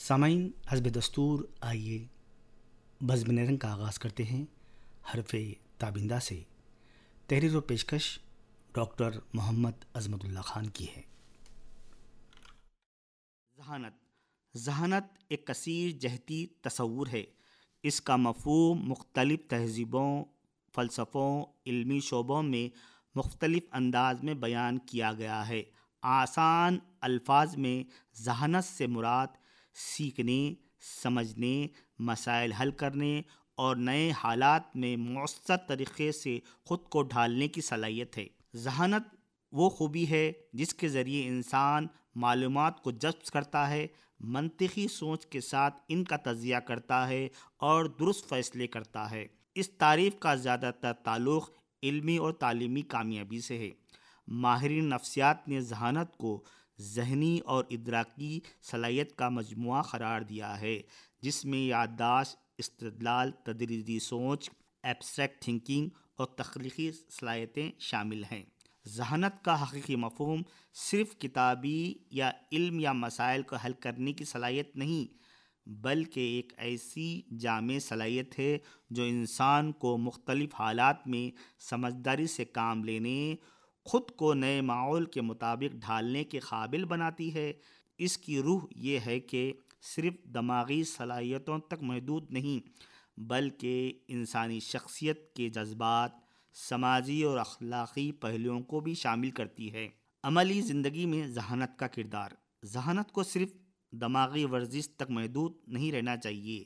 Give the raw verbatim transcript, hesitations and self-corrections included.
سامعین، حسب دستور آئیے بزم نرنگ کا آغاز کرتے ہیں حرف تابندہ سے۔ تحریر و پیشکش ڈاکٹر محمد عظمت اللہ خان کی ہے۔ ذہانت ذہانت ایک کثیر جہتی تصور ہے۔ اس کا مفہوم مختلف تہذیبوں، فلسفوں، علمی شعبوں میں مختلف انداز میں بیان کیا گیا ہے۔ آسان الفاظ میں ذہانت سے مراد سیکھنے، سمجھنے، مسائل حل کرنے اور نئے حالات میں مؤثر طریقے سے خود کو ڈھالنے کی صلاحیت ہے۔ ذہانت وہ خوبی ہے جس کے ذریعے انسان معلومات کو جذب کرتا ہے، منطقی سوچ کے ساتھ ان کا تجزیہ کرتا ہے اور درست فیصلے کرتا ہے۔ اس تعریف کا زیادہ تر تعلق علمی اور تعلیمی کامیابی سے ہے۔ ماہرین نفسیات نے ذہانت کو ذہنی اور ادراکی صلاحیت کا مجموعہ قرار دیا ہے، جس میں یادداشت، استدلال، تدریجی سوچ، ایبسٹریکٹ تھنکنگ اور تخلیقی صلاحیتیں شامل ہیں۔ ذہانت کا حقیقی مفہوم صرف کتابی یا علم یا مسائل کو حل کرنے کی صلاحیت نہیں، بلکہ ایک ایسی جامع صلاحیت ہے جو انسان کو مختلف حالات میں سمجھداری سے کام لینے، خود کو نئے ماحول کے مطابق ڈھالنے کے قابل بناتی ہے۔ اس کی روح یہ ہے کہ صرف دماغی صلاحیتوں تک محدود نہیں، بلکہ انسانی شخصیت کے جذبات، سماجی اور اخلاقی پہلوؤں کو بھی شامل کرتی ہے۔ عملی زندگی میں ذہانت کا کردار ذہانت کو صرف دماغی ورزش تک محدود نہیں رہنا چاہیے،